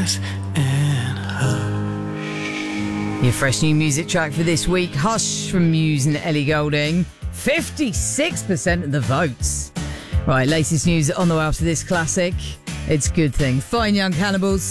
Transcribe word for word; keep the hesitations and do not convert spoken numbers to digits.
eyes and hush. Your fresh new music track for this week, Hush from Muse and Ellie Goulding. fifty-six percent of the votes. Right, latest news on the way after this classic. It's Good Thing. Fine Young Cannibals.